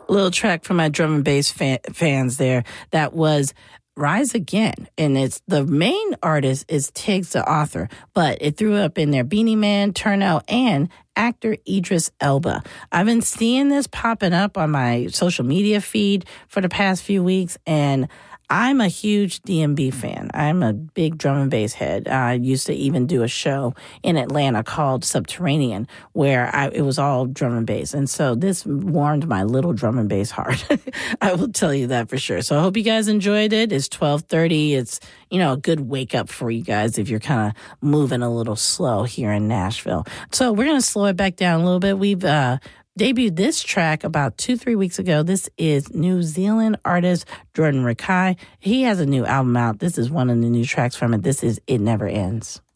Little track from my drum and bass fans there. That was Rise Again. And it's the main artist is Tiggs, the author, but it threw up in there Beanie Man, Turnout, and actor Idris Elba. I've been seeing this popping up on my social media feed for the past few weeks, and I'm a huge DMB fan. I'm a big drum and bass head. I used to even do a show in Atlanta called Subterranean where it was all drum and bass. And so this warmed my little drum and bass heart. I will tell you that for sure. So I hope you guys enjoyed it. It's 12:30. It's, a good wake up for you guys if you're kind of moving a little slow here in Nashville. So we're going to slow it back down a little bit. We've debuted this track about 2-3 weeks ago. This is New Zealand artist Jordan Rakei. He has a new album out. This is one of the new tracks from it. This is It Never Ends.